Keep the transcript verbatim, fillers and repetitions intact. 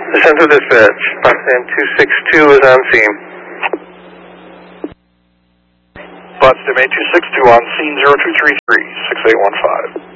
Central Dispatch, Potsdam two six two is on scene. Potsdam eight two six two on scene zero two three three, six eight one five.